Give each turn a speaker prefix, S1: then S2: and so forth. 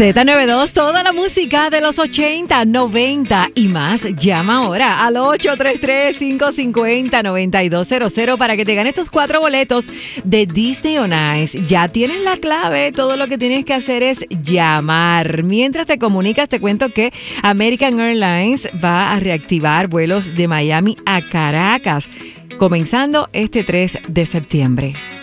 S1: Z92, toda la música de los 80, 90 y más. Llama ahora al 833-550-9200 para que te ganes estos 4 boletos de Disney on Ice. Ya tienes la clave, todo lo que tienes que hacer es llamar. Mientras te comunicas, te cuento que American Airlines va a reactivar vuelos de Miami a Caracas, comenzando este 3 de septiembre.